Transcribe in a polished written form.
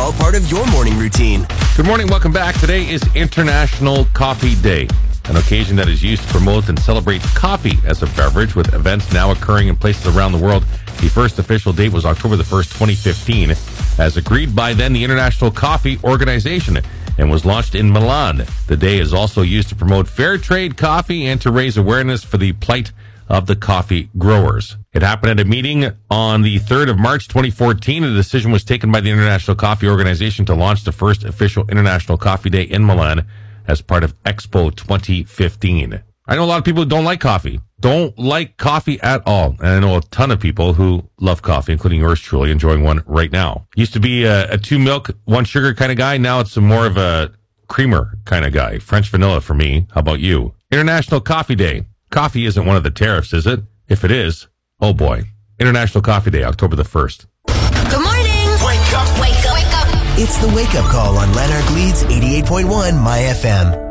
all part of your morning routine. Good morning. Welcome back. Today is International Coffee Day, an occasion that is used to promote and celebrate coffee as a beverage, with events now occurring in places around the world. The first official date was October the 1st, 2015, as agreed by then the International Coffee Organization, and was launched in Milan. The day is also used to promote fair trade coffee and to raise awareness for the plight of the coffee growers. It happened at a meeting on the 3rd of March 2014. A decision was taken by the International Coffee Organization to launch the first official International Coffee Day in Milan as part of Expo 2015. I know a lot of people who don't like coffee at all. And I know a ton of people who love coffee, including yours truly, enjoying one right now. Used to be a 2 milk, 1 sugar kind of guy. Now it's more of a creamer kind of guy. French vanilla for me. How about you? International Coffee Day. Coffee isn't one of the tariffs, is it? If it is, oh boy. International Coffee Day, October the 1st. Good morning. Wake up. Wake up. Wake up. It's the wake-up call on Lanark Leeds 88.1 My FM.